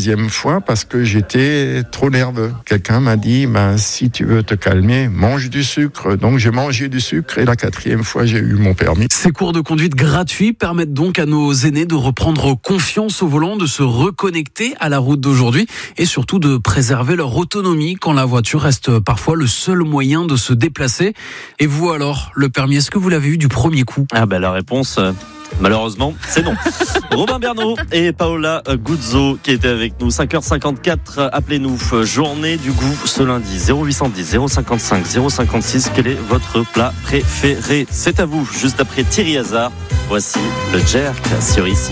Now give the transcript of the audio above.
deuxième fois parce que j'étais trop nerveux. Quelqu'un m'a dit, si tu veux te calmer, mange du sucre. Donc j'ai mangé du sucre et la 4e fois, j'ai eu mon permis. Ces cours de conduite gratuits permettent donc à nos aînés de reprendre confiance au volant, de se reconnecter à la route d'aujourd'hui et surtout de préserver leur autonomie quand la voiture reste parfois le seul moyen de se déplacer. Et vous alors, le permis, est-ce que vous l'avez eu du premier coup ? La réponse... malheureusement, c'est non. Robin Bernot et Paola Guzzo qui étaient avec nous. 5h54, appelez-nous. Journée du goût ce lundi. 0810 055 056. Quel est votre plat préféré ? C'est à vous. Juste après Thierry Hazard, voici le jerk sur ici.